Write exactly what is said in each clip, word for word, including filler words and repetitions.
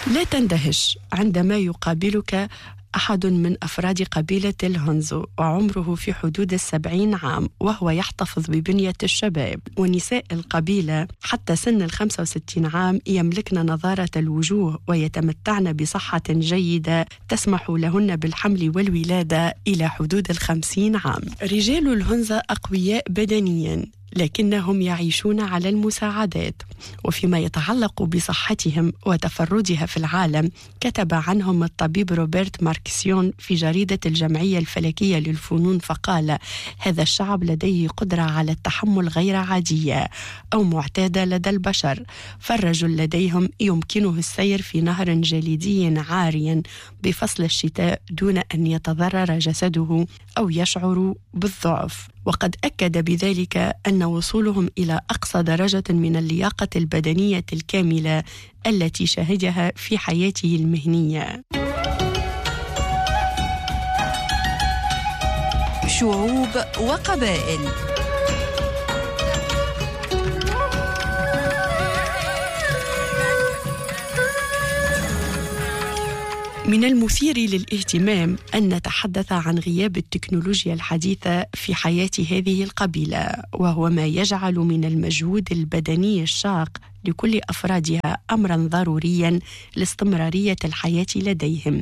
لا تندهش عندما يقابلك أحد من أفراد قبيلة الهونزو وعمره في حدود السبعين عام وهو يحتفظ ببنية الشباب، ونساء القبيلة حتى سن الخمسة وستين عام يملكن نضارة الوجوه ويتمتعن بصحة جيدة تسمح لهن بالحمل والولادة إلى حدود الخمسين عام. رجال الهونزا أقوياء بدنياً لكنهم يعيشون على المساعدات، وفيما يتعلق بصحتهم وتفردها في العالم كتب عنهم الطبيب روبرت ماركسيون في جريدة الجمعية الفلكية للفنون فقال: هذا الشعب لديه قدرة على التحمل غير عادية أو معتادة لدى البشر، فالرجل لديهم يمكنه السير في نهر جليدي عاريا بفصل الشتاء دون أن يتضرر جسده أو يشعر بالضعف. وقد أكد بذلك أن وصولهم إلى أقصى درجة من اللياقة البدنية الكاملة التي شهدها في حياته المهنية. شعوب وقبائل. من المثير للاهتمام أن نتحدث عن غياب التكنولوجيا الحديثة في حياة هذه القبيلة، وهو ما يجعل من المجهود البدني الشاق لكل أفرادها أمراً ضرورياً لاستمرارية الحياة لديهم،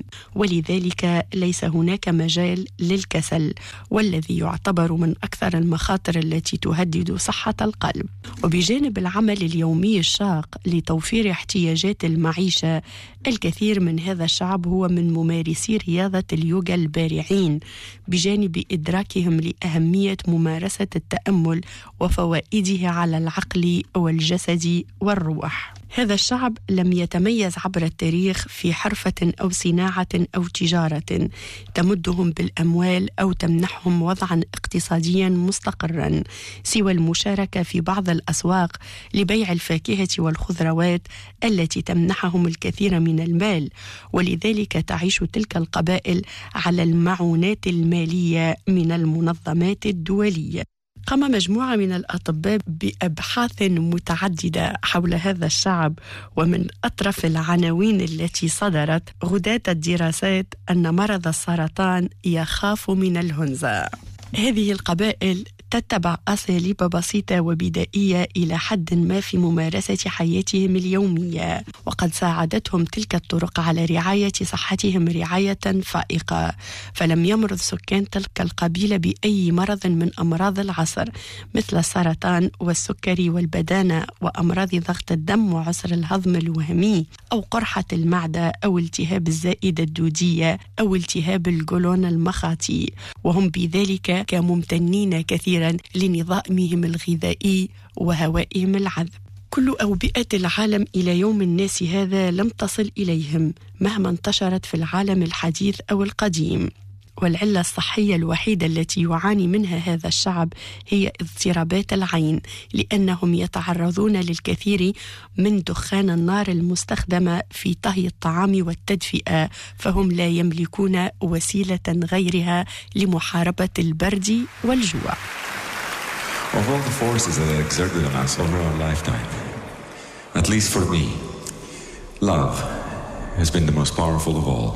ولذلك ليس هناك مجال للكسل، والذي يعتبر من أكثر المخاطر التي تهدد صحة القلب. وبجانب العمل اليومي الشاق لتوفير احتياجات المعيشة، الكثير من هذا الشعب هو من ممارسي رياضة اليوغا البارعين، بجانب إدراكهم لأهمية ممارسة التأمل وفوائده على العقل والجسد والروح. هذا الشعب لم يتميز عبر التاريخ في حرفة أو صناعة أو تجارة تمدهم بالأموال أو تمنحهم وضعا اقتصاديا مستقرا، سوى المشاركة في بعض الأسواق لبيع الفاكهة والخضروات التي تمنحهم الكثير من المال، ولذلك تعيش تلك القبائل على المعونات المالية من المنظمات الدولية. قام مجموعة من الأطباء بأبحاث متعددة حول هذا الشعب، ومن أطرف العناوين التي صدرت غداة الدراسات أن مرض السرطان يخاف من الهونزا. هذه القبائل تتبع أساليب بسيطة وبدائية إلى حد ما في ممارسة حياتهم اليومية، وقد ساعدتهم تلك الطرق على رعاية صحتهم رعاية فائقة، فلم يمرض سكان تلك القبيلة بأي مرض من أمراض العصر مثل السرطان والسكري والبدانة وأمراض ضغط الدم وعسر الهضم الوهمي أو قرحة المعدة أو التهاب الزائدة الدودية أو التهاب القولون المخاطي، وهم بذلك كممتنين كثيرا لنظامهم الغذائي وهوائهم العذب. كل أوبئة العالم إلى يوم الناس هذا لم تصل إليهم مهما انتشرت في العالم الحديث أو القديم، والعلة الصحية الوحيدة التي يعاني منها هذا الشعب هي اضطرابات العين، لأنهم يتعرضون للكثير من دخان النار المستخدمة في طهي الطعام والتدفئة، فهم لا يملكون وسيلة غيرها لمحاربة البرد والجوع. Of all the forces that are exerted on us over our lifetime, at least for me, love has been the most powerful of all.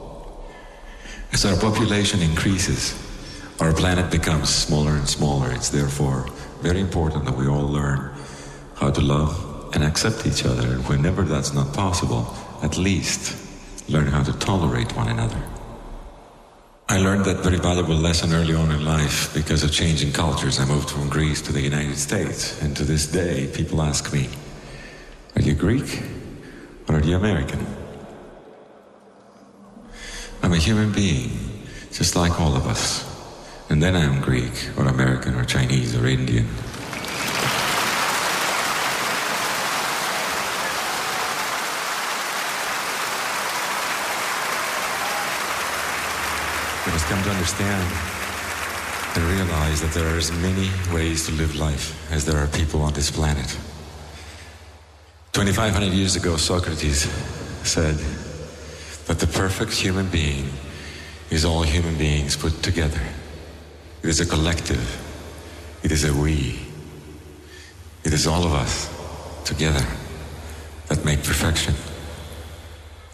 As our population increases, our planet becomes smaller and smaller. It's therefore very important that we all learn how to love and accept each other. And whenever that's not possible, at least learn how to tolerate one another. I learned that very valuable lesson early on in life because of changing cultures. I moved from Greece to the United States, and to this day people ask me, are you Greek or are you American? I'm a human being, just like all of us. And then I'm Greek or American or Chinese or Indian. We must come to understand and realize that there are as many ways to live life as there are people on this planet. twenty-five hundred years ago, Socrates said that the perfect human being is all human beings put together. It is a collective. It is a we. It is all of us together that make perfection.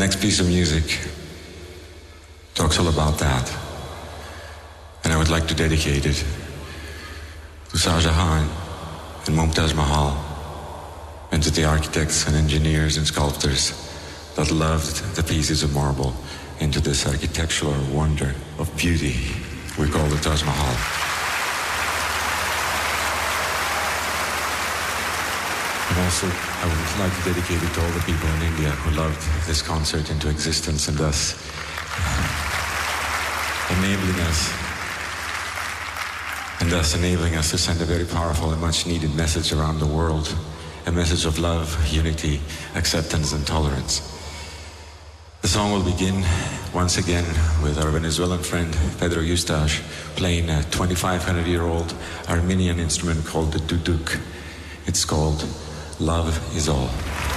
next piece of music talks all about that. And I would like to dedicate it to Shah Jahan and Mumtaz Mahal, and to the architects and engineers and sculptors that loved the pieces of marble into this architectural wonder of beauty we call the Taj Mahal. And also, I would like to dedicate it to all the people in India who loved this concert into existence, and thus enabling us and thus enabling us to send a very powerful and much needed message around the world, a message of love, unity, acceptance, and tolerance. The song will begin once again with our Venezuelan friend Pedro Eustache playing a twenty-five hundred year old Armenian instrument called the duduk. It's called Love Is All.